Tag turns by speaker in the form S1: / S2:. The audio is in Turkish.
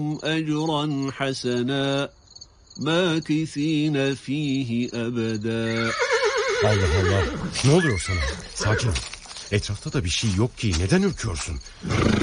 S1: أجرا حسنا ماكثين فيه أبدا.
S2: Allah Allah. Ne oluyor sana? Sakin ol. Etrafta da bir şey yok ki. Neden ürküyorsun?